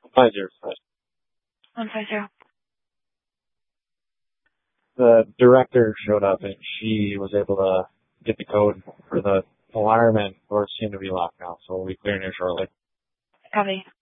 505. 150. The director showed up and she was able to get the code for the alarm and doors seem to be locked now, so we'll be clearing here shortly. Copy.